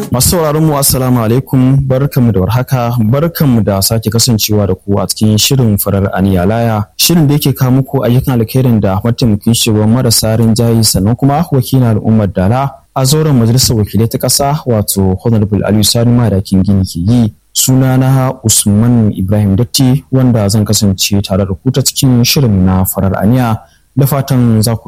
Masu sauraron mu assalamu alaikum, barkanmu da warhaka, barkanmu da sake kasancewa da ku a cikin shirin farar aniya laya, shirin da yake kawo muku ayyukan alkhairin da mataimakin shugaban marasa rinjaye sannan kuma wakilin al'ummar Dala a zauren majalisar wakilai ta ƙasa wato Honorable Aliyu Sani Madakin Gini ke yi. Sunana Usman Ibrahim Datti wanda zan kasance tare da ku ta cikin shirin na farar aniya da fatan za ku